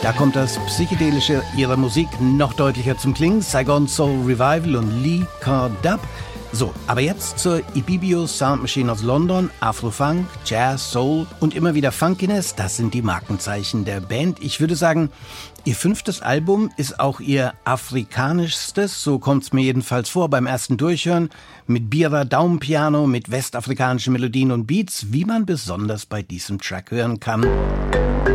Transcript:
Da kommt das Psychedelische ihrer Musik noch deutlicher zum Klingen. Saigon Soul Revival und Lee Car Dub. So, aber jetzt zur Ibibio Sound Machine aus London. Afro-Funk, Jazz, Soul und immer wieder Funkiness, das sind die Markenzeichen der Band. Ich würde sagen, ihr 5. Album ist auch ihr afrikanischstes, so kommt's mir jedenfalls vor beim ersten Durchhören, mit Bira Daumenpiano, mit westafrikanischen Melodien und Beats, wie man besonders bei diesem Track hören kann.